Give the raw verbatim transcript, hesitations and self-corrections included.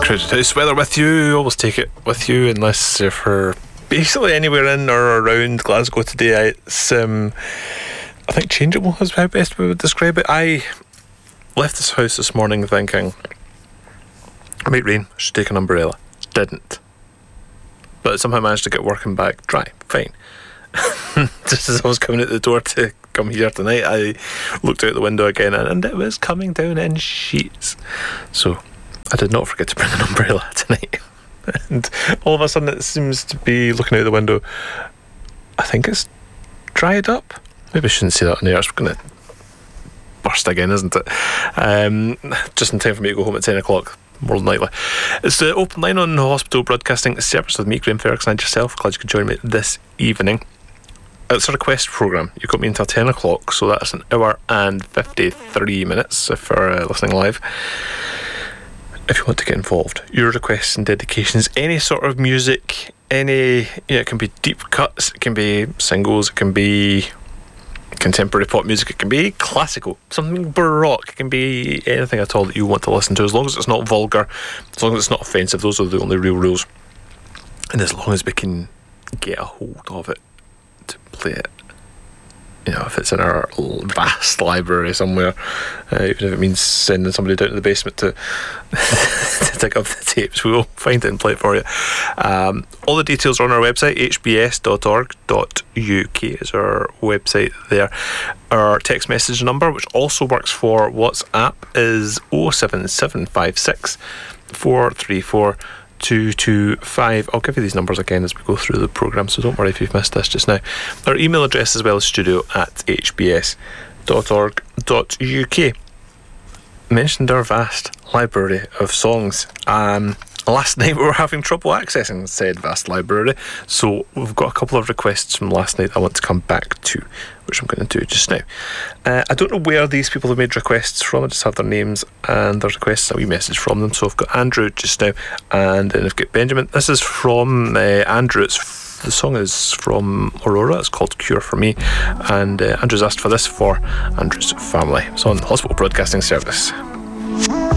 Crowded House weather with you. Always take it with you unless if you're basically anywhere in or around Glasgow today. It's um, I think changeable is how best we would describe it. I left this house this morning thinking it might rain, I should take an umbrella. Didn't. But somehow managed to get working back dry. Fine. Just as I was coming out the door to come here tonight, I looked out the window again and it was coming down in sheets. So I did not forget to bring an umbrella tonight. And all of a sudden it seems to be looking out the window. I think it's dried up. Maybe I shouldn't say that on the air. It's going to burst again, isn't it? Um, just in time for me to go home at ten o'clock. More than likely. It's the open line on the Hospital Broadcasting Service with me, Graham Ferguson, and yourself. Glad you could join me this evening. It's a request programme. You've got me until ten o'clock, so that's an hour and fifty-three minutes if you're uh, listening live. If you want to get involved, your requests and dedications, any sort of music, any, yeah, it can be deep cuts, it can be singles, it can be contemporary pop music, it can be classical, something baroque, it can be anything at all that you want to listen to, as long as it's not vulgar, as long as it's not offensive. Those are the only real rules, and as long as we can get a hold of it to play it. You know, if it's in our vast library somewhere, uh, even if it means sending somebody down to the basement to, to dig up the tapes, we will find it and play it for you. Um, all the details are on our website. h b s dot org dot u k is our website there. Our text message number, which also works for WhatsApp, is oh seven seven five six, four three four, two two five. I'll give you these numbers again as we go through the programme, so don't worry if you've missed this just now. Our email address as well is studio at h b s dot org dot u k. Mentioned our vast library of songs. Um, last night we were having trouble accessing said vast library, so we've got a couple of requests from last night I want to come back to, which I'm going to do just now. Uh, I don't know where these people have made requests from. I just have their names and their requests, a wee message from them. So I've got Andrew just now, and then I've got Benjamin. This is from uh, Andrew. It's f- the song is from Aurora. It's called Cure For Me, and uh, Andrew's asked for this for Andrew's family. It's on the Hospital Broadcasting Service.